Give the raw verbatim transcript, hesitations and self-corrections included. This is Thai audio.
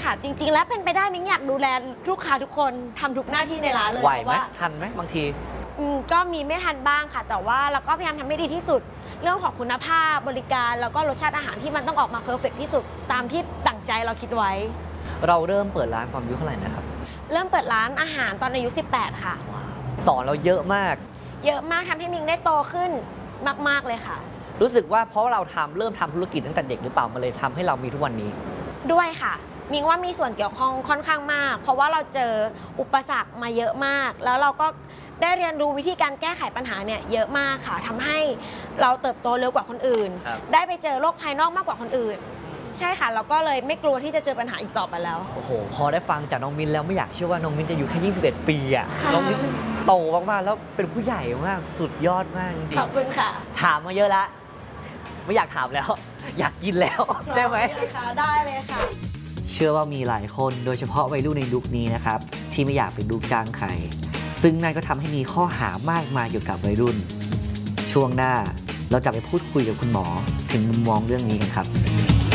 ค่ะจริงๆแล้วเป็นไปได้มิ้งอยากดูแลลูกค้าทุกคนทำทุกหน้าที่ในร้านเลยไหวไหมว่าทันไหมบางทีก็มีไม่ทันบ้างค่ะแต่ว่าเราก็พยายามทำให้ดีที่สุดเรื่องของคุณภาพบริการแล้วก็รสชาติอาหารที่มันต้องออกมาเพอร์เฟกที่สุดตามที่ตั้งใจเราคิดไว้เราเริ่มเปิดร้านตอนอายุเท่าไหร่นะครับเริ่มเปิดร้านอาหารตอนอายุสิบแปดค่ะสอนเราเยอะมากเยอะมากทำให้มิงได้โตขึ้นมากๆเลยค่ะรู้สึกว่าเพราะเราทำเริ่มทำธุรกิจตั้งแต่เด็กหรือเปล่ามาเลยทำให้เรามีทุกวันนี้ด้วยค่ะมิงว่ามีส่วนเกี่ยวข้องค่อนข้างมากเพราะว่าเราเจออุปสรรคมาเยอะมากแล้วเราก็ได้เรียนรู้วิธีการแก้ไขปัญหาเนี่ยเยอะมากค่ะทำให้เราเติบโตเร็วกว่าคนอื่นได้ไปเจอโลกภายนอกมากกว่าคนอื่นใช่ค่ะเราก็เลยไม่กลัวที่จะเจอปัญหาอีกต่อไปแล้วโอ้โหพอได้ฟังจากน้องมิ้นแล้วไม่อยากเชื่อว่าน้องมิ้นจะอยู่แค่ยี่สิบเอ็ดปีอ่ะน้องมิ้นโตมากๆแล้วเป็นผู้ใหญ่มากสุดยอดมากจริงขอบคุณค่ะถามมาเยอะละไม่อยากถามแล้วอยากกินแล้วได้ไหมได้เลยค่ะเชื่อว่ามีหลายคนโดยเฉพาะวัยรุ่นในยุคนี้นะครับที่ไม่อยากเป็นลูกจ้างใครซึ่งนั่นก็ทำให้มีข้อหามากมายเกี่ยวกับวัยรุ่นช่วงหน้าเราจะไปพูดคุยกับคุณหมอถึงมุมมองเรื่องนี้กันครับ